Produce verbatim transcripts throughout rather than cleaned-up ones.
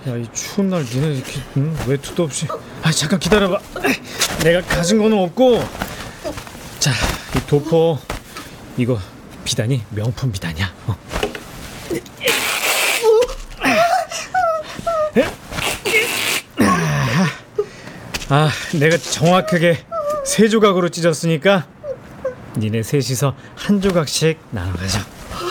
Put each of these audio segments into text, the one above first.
야, 이 추운 날 니네 이렇게 응? 외투도 없이. 아, 잠깐 기다려봐. 내가 가진 거는 없고. 자, 이 도포 이거 비단이 명품 비단이야. 어. 아, 내가 정확하게 세 조각으로 찢었으니까 니네 셋이서 한 조각씩 나눠가자.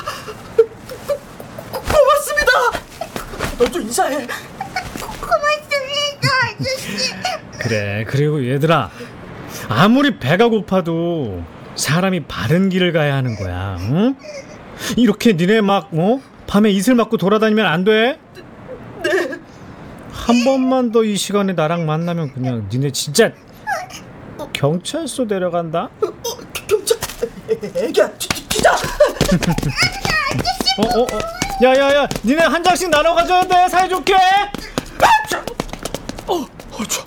고맙습니다. 너 좀 인사해. 고맙습니다, 아저씨. 그래, 그리고 얘들아, 아무리 배가 고파도 사람이 바른 길을 가야 하는 거야. 응? 이렇게 니네 막 어? 밤에 이슬 맞고 돌아다니면 안 돼. 네. 한 번만 더 이 시간에 나랑 만나면 그냥 니네 진짜 경찰서 데려간다. 어, 어, 경찰. 애기야, 기자. 어, 어, 어. 야야야, 니네 한 장씩 나눠 가져야 돼. 사이좋게. 어, 어, 저.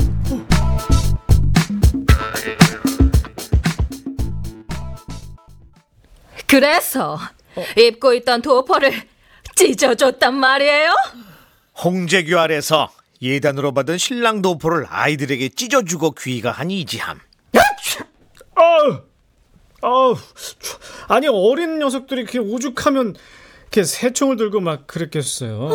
그래서 어. 입고 있던 도포를 찢어줬단 말이에요? 홍제교 아래서 예단으로 받은 신랑 도포를 아이들에게 찢어주고 귀가한 이지함. 아우, 아우, 아니 어린 녀석들이 이렇게 오죽하면 이렇게 새총을 들고 막 그랬겠어요.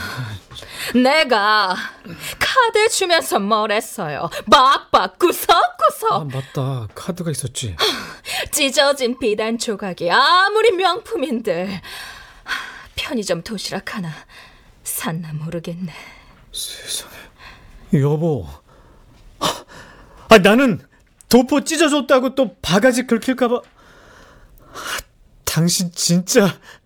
내가 카드 주면서 뭘 했어요? 막박 구석구석. 아, 맞다, 카드가 있었지. 찢어진 비단 조각이 아무리 명품인들 편의점 도시락 하나 샀나 모르겠네. 세상에, 여보. 아, 나는 도포 찢어줬다고 또 바가지 긁힐까봐. 아, 당신 진짜